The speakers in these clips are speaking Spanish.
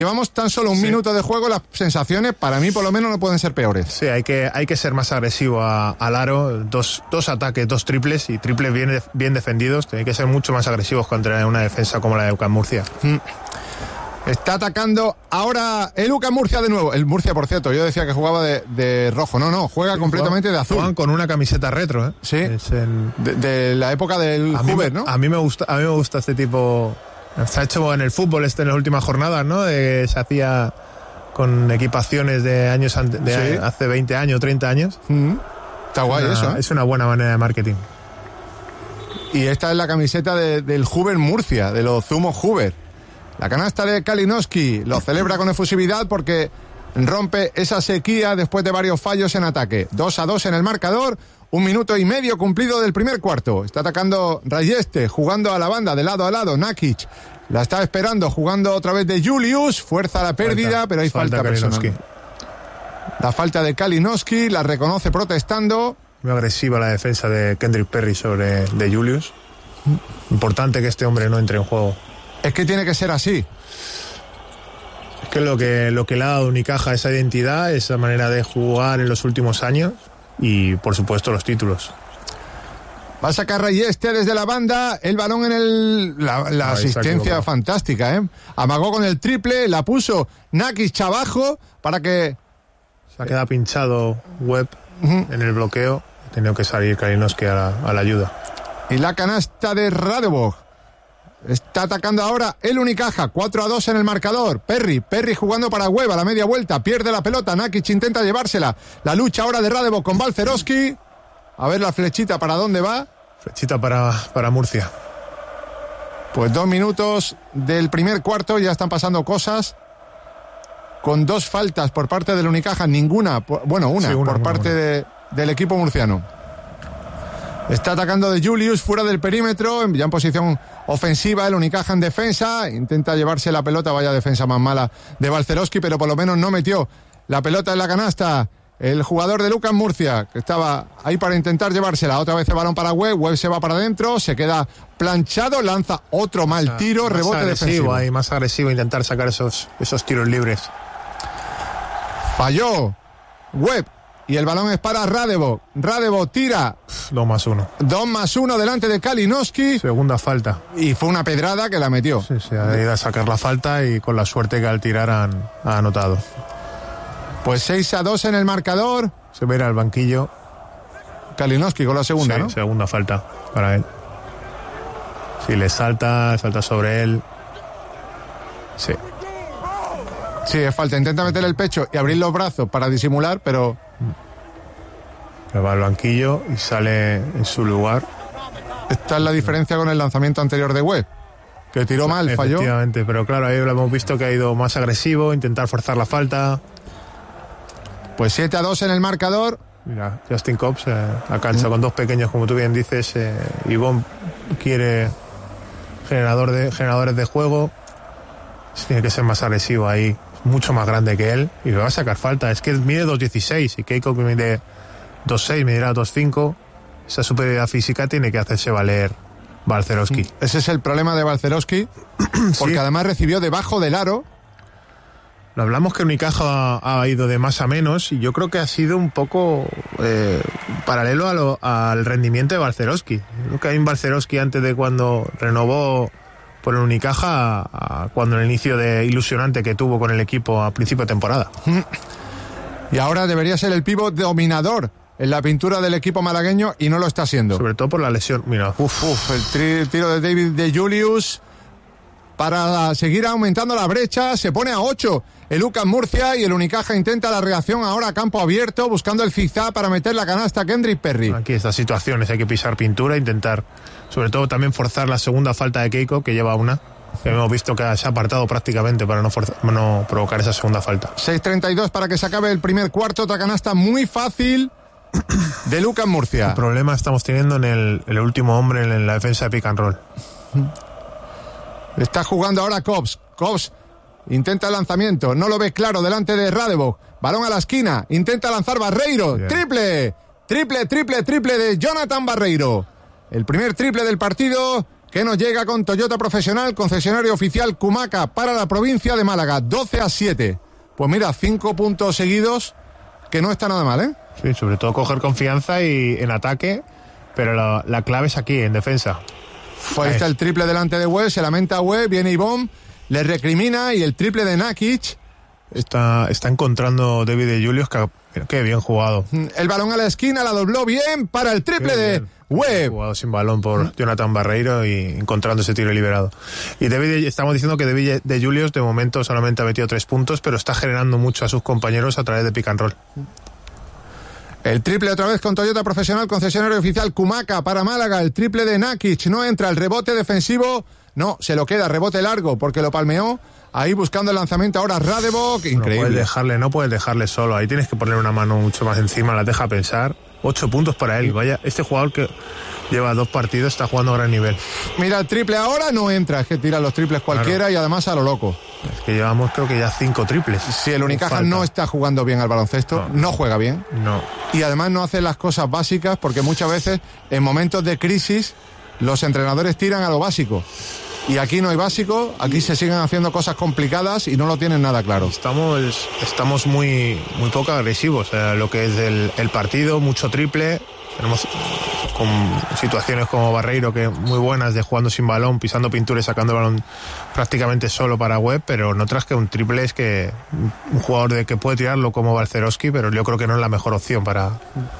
Llevamos tan solo un minuto de juego, las sensaciones para mí por lo menos no pueden ser peores. Sí, hay que ser más agresivo al aro, dos ataques, 2 triples y triples bien defendidos. Hay que ser mucho más agresivos contra una defensa como la de UCAM Murcia. Está atacando ahora el UCAM Murcia de nuevo. El Murcia, por cierto, yo decía que jugaba de rojo. No, juega completamente de azul. Juegan con una camiseta retro, ¿eh? Sí, de la época del Hoover, ¿no? A mí me gusta este tipo. Se ha hecho en el fútbol en las últimas jornadas, ¿no? Se hacía con equipaciones de años hace 20 años, 30 años. Está guay eso, ¿eh? Es una buena manera de marketing. Y esta es la camiseta del Hoover Murcia, de los zumos Hoover. La canasta de Kalinowski lo celebra con efusividad porque rompe esa sequía después de varios fallos en ataque. 2-2 en el marcador, 1 minuto y medio cumplido del primer cuarto. Está atacando Rayeste, jugando a la banda de lado a lado. Nakic la está esperando, jugando otra vez de Julius. Fuerza la pérdida, pero hay falta personal. La falta de Kalinowski, la reconoce protestando. Muy agresiva la defensa de Kendrick Perry sobre de Julius. Importante que este hombre no entre en juego. Es que tiene que ser así. Es que lo que le ha dado Unicaja, esa identidad, esa manera de jugar en los últimos años y, por supuesto, los títulos. Va a sacar Rayeste desde la banda, el balón en la asistencia fantástica, ¿eh? Amagó con el triple, la puso Nakic abajo para que... Se ha quedado pinchado Webb en el bloqueo. Ha tenido que salir Kalinowski a la ayuda. Y la canasta de Radebog. Está atacando ahora el Unicaja, 4-2 en el marcador. Perry jugando para Webb a la media vuelta, pierde la pelota, Nakic intenta llevársela. La lucha ahora de Radebog con Balcerowski. A ver la flechita para dónde va. Flechita para Murcia. Pues 2 minutos del primer cuarto, ya están pasando cosas. Con 2 faltas por parte del Unicaja, una por parte del equipo murciano. Está atacando de Julius fuera del perímetro, ya en posición ofensiva, el Unicaja en defensa, intenta llevarse la pelota, vaya defensa más mala de Balcerowski, pero por lo menos no metió la pelota en la canasta. El jugador de UCAM Murcia, que estaba ahí para intentar llevársela, otra vez el balón para Webb se va para adentro, se queda planchado, lanza otro mal tiro, rebote defensivo. Más agresivo, intentar sacar esos tiros libres. Falló Webb. Y el balón es para Radebog. Radebog tira. 2+1. 2+1 delante de Kalinowski. Segunda falta. Y fue una pedrada que la metió. Sí, ha ido a sacar la falta y con la suerte que al tirar ha anotado. Pues 6-2 en el marcador. Se ve al banquillo. Kalinowski con la segunda, sí, ¿no? Segunda falta para él. Sí, le salta sobre él. Sí. Sí, es falta. Intenta meter el pecho y abrir los brazos para disimular, pero... Va al banquillo y sale en su lugar. Esta es la diferencia con el lanzamiento anterior de Webb, que tiró mal, falló. Efectivamente, pero claro, ahí lo hemos visto que ha ido más agresivo, intentar forzar la falta. Pues 7-2 en el marcador. Mira, Justin Cobbs, la cancha con 2 pequeños, como tú bien dices. Ivonne quiere generadores de juego. Tiene que ser más agresivo ahí, mucho más grande que él, y le va a sacar falta. Es que mide 2.16 y Keiko que mide 2.6, medirá 2.5. Esa superioridad física tiene que hacerse valer Balcerowski. Ese es el problema de Balcerowski, porque además recibió debajo del aro. Lo hablamos que Unicaja ha ido de más a menos y yo creo que ha sido un poco paralelo al rendimiento de Balcerowski. Creo que hay un Balcerowski antes de cuando renovó por el Unicaja, cuando el inicio de ilusionante que tuvo con el equipo a principio de temporada. Y ahora debería ser el pívot dominador en la pintura del equipo malagueño y no lo está siendo. Sobre todo por la lesión. Mira, el tiro de David de Julius para seguir aumentando la brecha. Se pone a 8 el UCAM Murcia y el Unicaja intenta la reacción ahora a campo abierto, buscando el zigzag para meter la canasta a Kendrick Perry. Aquí estas situaciones hay que pisar pintura, intentar, sobre todo también forzar la segunda falta de Keiko, que lleva una. Que hemos visto que se ha apartado prácticamente para no provocar esa segunda falta. 6:32 para que se acabe el primer cuarto. Otra canasta muy fácil de UCAM Murcia. El problema estamos teniendo en el último hombre en la defensa de pick and roll. Está jugando ahora Cobbs. Cobbs intenta el lanzamiento, no lo ve claro delante de Radebog. Balón a la esquina, intenta lanzar Barreiro. Bien. Triple de Jonathan Barreiro. El primer triple del partido que nos llega con Toyota Profesional, concesionario oficial Kumaca para la provincia de Málaga, 12-7. Pues mira, 5 puntos seguidos, que no está nada mal, ¿eh? Sí, sobre todo coger confianza y en ataque, pero la clave es aquí, en defensa. Ahí está el triple delante de Webb, se lamenta Webb, viene Ivón, le recrimina, y el triple de Nakic. Está encontrando David de Julius, que bien jugado. El balón a la esquina, la dobló bien para el triple de Webb. Jugado sin balón por Jonathan Barreiro y encontrando ese tiro liberado. Y estamos diciendo que David de Julius de momento solamente ha metido 3 puntos, pero está generando mucho a sus compañeros a través de pick and roll. El triple otra vez con Toyota Profesional, concesionario oficial Kumaca para Málaga. El triple de Nakic no entra, el rebote defensivo no, se lo queda, rebote largo porque lo palmeó. Ahí buscando el lanzamiento ahora Radebok, increíble. No puedes dejarle solo, ahí tienes que ponerle una mano mucho más encima, la deja pensar. 8 puntos para él, vaya, este jugador que lleva 2 partidos está jugando a gran nivel. Mira, el triple ahora no entra, es que tira los triples cualquiera, claro. Y además a lo loco. Es que llevamos creo que ya 5 triples. Si el Unicaja no está jugando bien al baloncesto, no juega bien. No. Y además no hace las cosas básicas, porque muchas veces en momentos de crisis los entrenadores tiran a lo básico. Y aquí no hay básico, aquí se siguen haciendo cosas complicadas y no lo tienen nada claro. Estamos muy poco agresivos, lo que es el partido, mucho triple. Tenemos con situaciones como Barreiro, que muy buenas de jugando sin balón, pisando pintura y sacando el balón prácticamente solo para Webb, pero no tras que un triple es que un jugador que puede tirarlo como Balcerowski, pero yo creo que no es la mejor opción para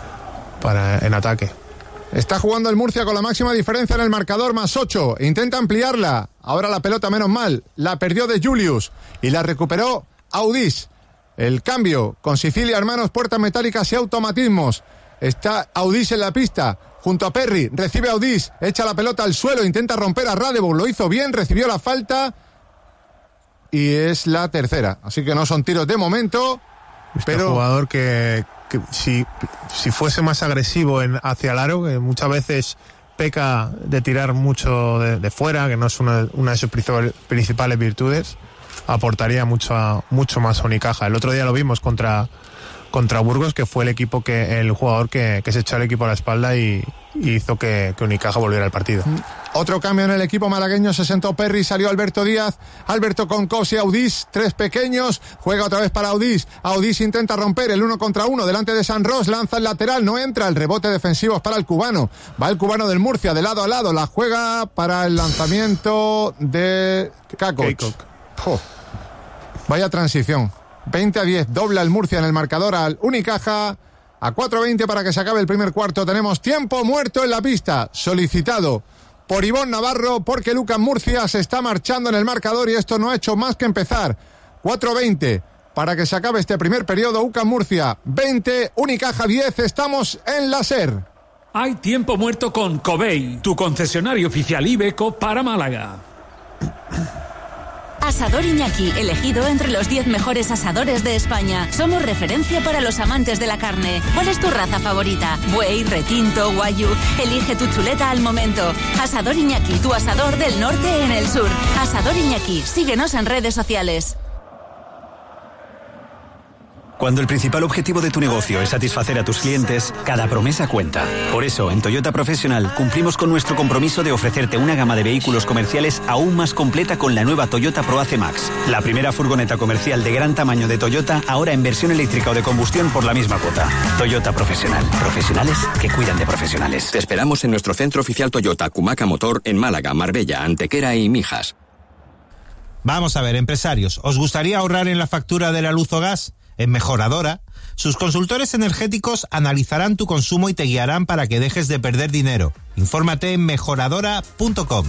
en ataque. Está jugando el Murcia con la máxima diferencia en el marcador, +8. Intenta ampliarla. Ahora la pelota, menos mal, la perdió de Julius y la recuperó Audis. El cambio con Sicilia Hermanos, puertas metálicas y automatismos. Está Audis en la pista junto a Perry. Recibe Audis, echa la pelota al suelo, intenta romper a Radebok. Lo hizo bien, recibió la falta y es la tercera. Así que no son tiros de momento. Pero jugador que si fuese más agresivo hacia el aro, que muchas veces peca de tirar mucho de fuera, que no es una de sus principales virtudes, aportaría mucho más a Unicaja. El otro día lo vimos contra Burgos, que fue el jugador que se echó al equipo a la espalda y hizo que Unicaja volviera al partido. Otro cambio en el equipo malagueño, se sentó Perry, salió Alberto Díaz, Alberto con Cos y Audis, 3 pequeños, juega otra vez para Audis, Audis intenta romper el 1 contra 1 delante de San Ros, lanza el lateral, no entra, el rebote defensivo es para el cubano, va el cubano del Murcia de lado a lado, la juega para el lanzamiento de Kakoc. Vaya transición, 20-10, dobla el Murcia en el marcador al Unicaja. A 4:20 para que se acabe el primer cuarto. Tenemos tiempo muerto en la pista, solicitado por Ivón Navarro, porque Lucas Murcia se está marchando en el marcador y esto no ha hecho más que empezar. 4:20 para que se acabe este primer periodo. UCAM Murcia 20, Unicaja 10. Estamos en la SER. Hay tiempo muerto con Covey, tu concesionario oficial Iveco para Málaga. Asador Iñaki, elegido entre los 10 mejores asadores de España. Somos referencia para los amantes de la carne. ¿Cuál es tu raza favorita? Buey, retinto, wagyu. Elige tu chuleta al momento. Asador Iñaki, tu asador del norte en el sur. Asador Iñaki, síguenos en redes sociales. Cuando el principal objetivo de tu negocio es satisfacer a tus clientes, cada promesa cuenta. Por eso, en Toyota Profesional cumplimos con nuestro compromiso de ofrecerte una gama de vehículos comerciales aún más completa con la nueva Toyota ProAce Max, la primera furgoneta comercial de gran tamaño de Toyota, ahora en versión eléctrica o de combustión por la misma cuota. Toyota Profesional. Profesionales que cuidan de profesionales. Te esperamos en nuestro centro oficial Toyota Kumaca Motor en Málaga, Marbella, Antequera y Mijas. Vamos a ver, empresarios, ¿os gustaría ahorrar en la factura de la luz o gas? En Mejoradora, sus consultores energéticos analizarán tu consumo y te guiarán para que dejes de perder dinero. Infórmate en mejoradora.com.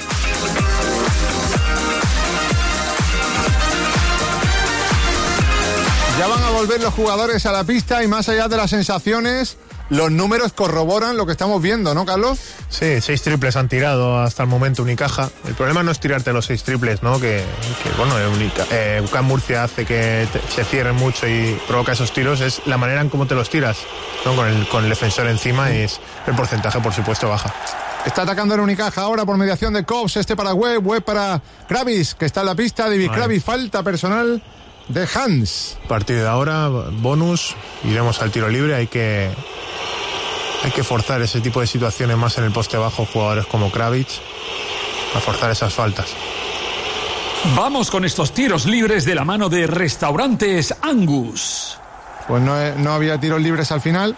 Ya van a volver los jugadores a la pista y más allá de las sensaciones, los números corroboran lo que estamos viendo, ¿no, Carlos? Sí, 6 triples han tirado hasta el momento Unicaja. El problema no es tirarte los 6 triples, ¿no? Que bueno, UCAM Murcia hace que se cierren mucho y provoca esos tiros. Es la manera en cómo te los tiras, ¿no? Con el defensor encima, y el porcentaje, por supuesto, baja. Está atacando el Unicaja ahora por mediación de Cobbs, para Webb para Kravis, que está en la pista. David Kravis, falta personal de Hans. A partir de ahora, bonus, iremos al tiro libre. Hay que forzar ese tipo de situaciones más en el poste bajo, jugadores como Kravis. a forzar esas faltas. Vamos con estos tiros libres de la mano de Restaurantes Angus. Pues no había tiros libres al final.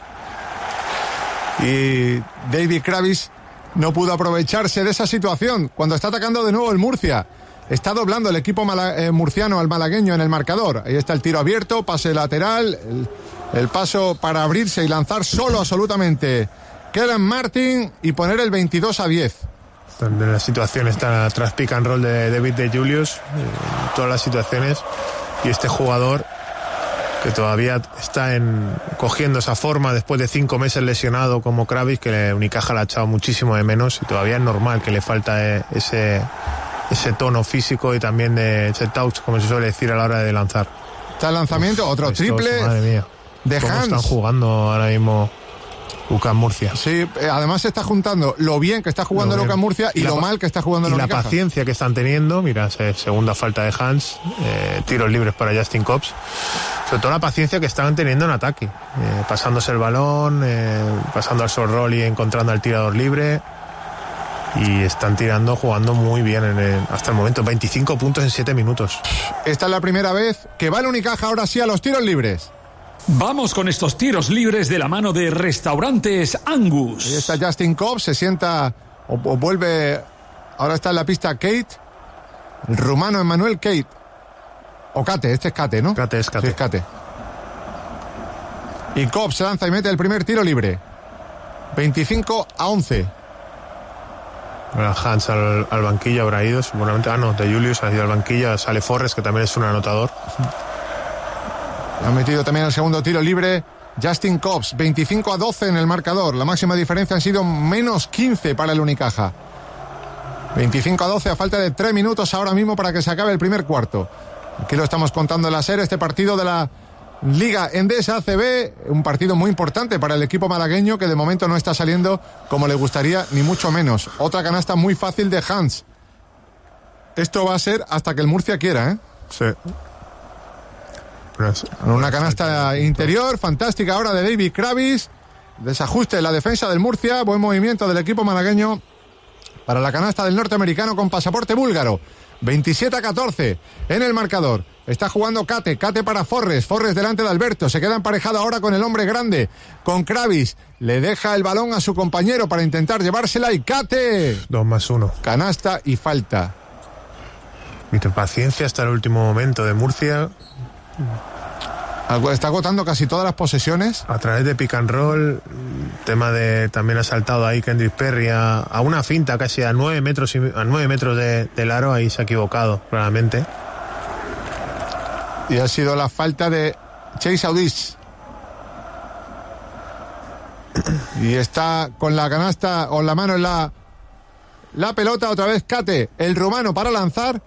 Y David Kravis no pudo aprovecharse de esa situación cuando está atacando de nuevo el Murcia. Está doblando el equipo murciano al malagueño en el marcador. Ahí está el tiro abierto, pase lateral, el paso para abrirse y lanzar solo absolutamente Kellen Martin y poner el 22-10. En la situación está tras pick and roll de David de Julius, todas las situaciones, y este jugador que todavía está cogiendo esa forma después de 5 meses lesionado como Kravis, que Unicaja le ha echado muchísimo de menos, y todavía es normal que le falta ese tono físico y también ese touch, como se suele decir a la hora de lanzar. Está el lanzamiento, otro triple. Madre mía, de cómo Hans. Están jugando ahora mismo UCAM Murcia. Sí, además se está juntando lo bien que está jugando el UCAM Murcia y lo mal que está jugando el Unicaja. Y la paciencia que están teniendo, mira, segunda falta de Hans, tiros libres para Justin Cobbs. Sobre todo la paciencia que están teniendo en ataque, pasándose el balón, pasando al short roll y encontrando al tirador libre. Y están jugando muy bien hasta el momento. 25 puntos en 7 minutos. Esta es la primera vez que va el Unicaja ahora sí a los tiros libres. Vamos con estos tiros libres de la mano de Restaurantes Angus. Ahí está Justin Cobbs, se sienta o vuelve. Ahora está en la pista Kate, el rumano Emmanuel Kate. O Kate, este es Kate, ¿no? Kate es Kate. Sí, es Kate. Y Cobbs se lanza y mete el primer tiro libre. 25-11. Ahora Hans al banquillo habrá ido, seguramente. De Julius ha ido al banquillo. Sale Forrest, que también es un anotador. Ha metido también el segundo tiro libre Justin Cobbs. 25-12 en el marcador. La máxima diferencia han sido menos 15 para el Unicaja. 25-12 a falta de 3 minutos ahora mismo para que se acabe el primer cuarto. Aquí lo estamos contando en la SER, este partido de la Liga Endesa ACB, un partido muy importante para el equipo malagueño que de momento no está saliendo como le gustaría, ni mucho menos. Otra canasta muy fácil de Hans. Esto va a ser hasta que el Murcia quiera, ¿eh? Sí. Una canasta interior fantástica ahora de David Kravis. Desajuste en la defensa del Murcia. Buen movimiento del equipo malagueño para la canasta del norteamericano con pasaporte búlgaro. 27-14 en el marcador. Está jugando Kate para Forrest delante de Alberto, se queda emparejado ahora con el hombre grande, con Kravis, le deja el balón a su compañero para intentar llevársela y Kate. 2+1. Canasta y falta. Paciencia hasta el último momento de Murcia. Está agotando casi todas las posesiones. A través de pick and roll, tema de también ha saltado ahí Kendrick Perry a una finta casi a 9 metros del aro, ahí se ha equivocado claramente. Y ha sido la falta de Chase Audis. Y está con la canasta o la mano en la pelota otra vez Kate, el rumano para lanzar.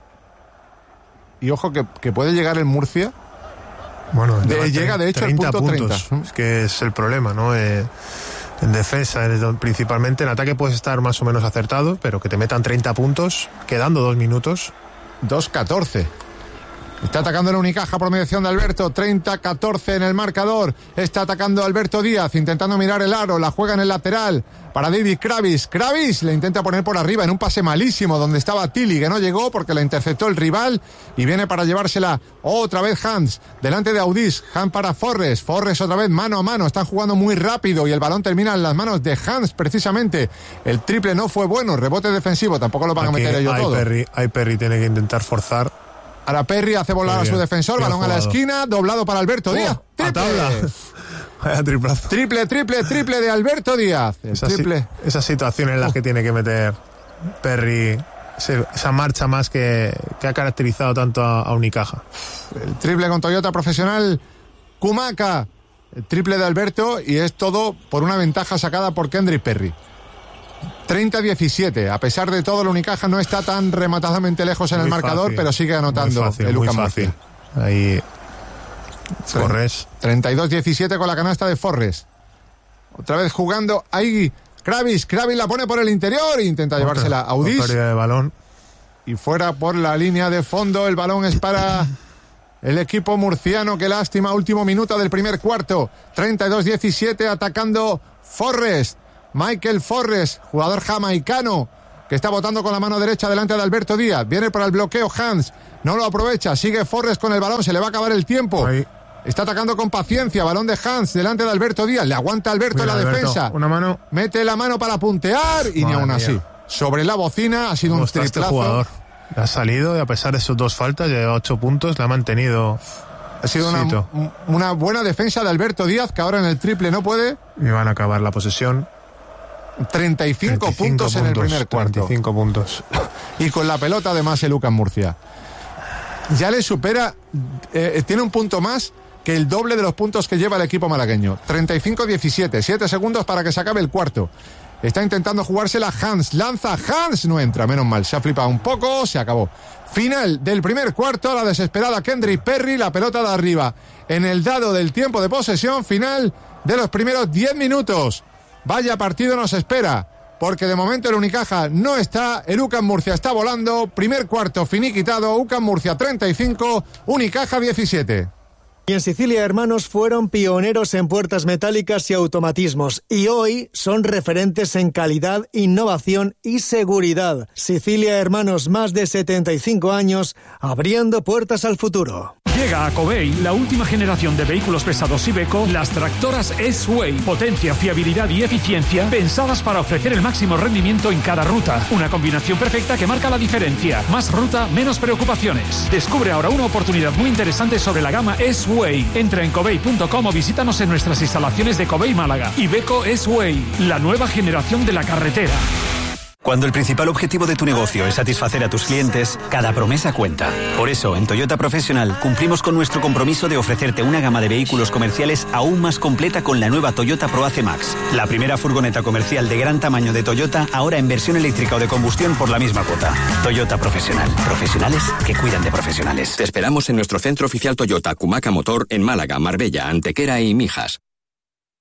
Y ojo que puede llegar el Murcia. Bueno, llega de hecho al punto 30. Es que es el problema, ¿no? En defensa, principalmente en ataque puedes estar más o menos acertado, pero que te metan 30 puntos, quedando 2 minutos. 2-14. Está atacando el Unicaja por mediación de Alberto. 30-14 en el marcador. Está atacando Alberto Díaz, intentando mirar el aro. La juega en el lateral para David Kravis. Kravis le intenta poner por arriba en un pase malísimo donde estaba Tilly, que no llegó porque la interceptó el rival. Y viene para llevársela otra vez Hans. Delante de Audis. Hans para Forrest. Forrest otra vez mano a mano. Están jugando muy rápido y el balón termina en las manos de Hans precisamente. El triple no fue bueno. Rebote defensivo. Tampoco lo van a meter ellos todo. Perry tiene que intentar forzar. Ahora Perry hace volar a su defensor, balón a la esquina, doblado para Alberto Díaz. A tabla. Vaya triplazo. Triple de Alberto Díaz. Esas situaciones en las que tiene que meter Perry, esa marcha más que ha caracterizado tanto a Unicaja. El triple con Toyota Profesional Kumaca. El triple de Alberto y es todo por una ventaja sacada por Kendrick Perry. 30-17. A pesar de todo, el Unicaja no está tan rematadamente lejos en el marcador, fácil, pero sigue anotando el UCAM Murcia. Ahí Forrest. 32-17 con la canasta de Forrest. Otra vez jugando ahí Kravis la pone por el interior e intenta llevársela a Audis. Pérdida de balón. Y fuera por la línea de fondo. El balón es para el equipo murciano. Qué lástima. Último minuto del primer cuarto. 32-17 atacando Forrest. Michael Forrest, jugador jamaicano, que está botando con la mano derecha delante de Alberto Díaz. Viene por el bloqueo Hans, no lo aprovecha, sigue Forrest con el balón, se le va a acabar el tiempo. Ahí. Está atacando con paciencia, balón de Hans delante de Alberto Díaz, le aguanta Alberto en la defensa. Una mano. Mete la mano para puntear y ni aún así. Sobre la bocina ha sido un triplazo. Este jugador ha salido y a pesar de sus 2 faltas, lleva 8 puntos, la ha mantenido. Ha sido una buena defensa de Alberto Díaz, que ahora en el triple no puede. Y van a acabar la posesión. 35 puntos en el primer cuarto. 35 puntos. Y con la pelota además el Lucas Murcia. Ya le supera, tiene un punto más que el doble de los puntos que lleva el equipo malagueño. 35-17, 7 segundos para que se acabe el cuarto. Está intentando jugársela Hans, lanza Hans, no entra, menos mal, se ha flipado un poco, se acabó. Final del primer cuarto, la desesperada Kendrick Perry, la pelota de arriba en el dado del tiempo de posesión, final de los primeros 10 minutos. Vaya partido nos espera, porque de momento el Unicaja no está, el UCAM Murcia está volando, primer cuarto finiquitado, UCAM Murcia 35, Unicaja 17. Y en Sicilia Hermanos fueron pioneros en puertas metálicas y automatismos y hoy son referentes en calidad, innovación y seguridad. Sicilia Hermanos, más de 75 años, abriendo puertas al futuro. Llega a Covey la última generación de vehículos pesados Iveco, las tractoras S-Way. Potencia, fiabilidad y eficiencia pensadas para ofrecer el máximo rendimiento en cada ruta. Una combinación perfecta que marca la diferencia. Más ruta, menos preocupaciones. Descubre ahora una oportunidad muy interesante sobre la gama S-Way. Entra en covey.com o visítanos en nuestras instalaciones de Covey Málaga. Iveco S-Way, la nueva generación de la carretera. Cuando el principal objetivo de tu negocio es satisfacer a tus clientes, cada promesa cuenta. Por eso, en Toyota Professional cumplimos con nuestro compromiso de ofrecerte una gama de vehículos comerciales aún más completa con la nueva Toyota ProAce Max, la primera furgoneta comercial de gran tamaño de Toyota, ahora en versión eléctrica o de combustión por la misma cuota. Toyota Professional. Profesionales que cuidan de profesionales. Te esperamos en nuestro centro oficial Toyota Cumaca Motor en Málaga, Marbella, Antequera y Mijas.